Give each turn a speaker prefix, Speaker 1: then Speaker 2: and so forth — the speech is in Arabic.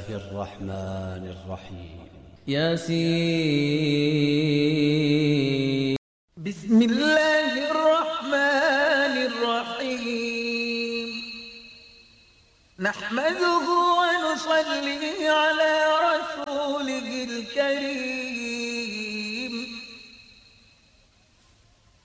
Speaker 1: الله الرحمن الرحيم
Speaker 2: ياسين.
Speaker 3: بسم الله الرحمن الرحيم. نحمده ونصلي على رسوله